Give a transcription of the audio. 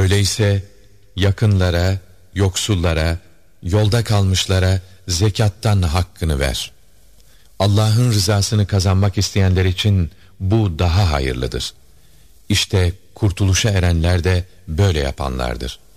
Öyleyse yakınlara, yoksullara, yolda kalmışlara zekattan hakkını ver. Allah'ın rızasını kazanmak isteyenler için bu daha hayırlıdır. İşte kurtuluşa erenler de böyle yapanlardır.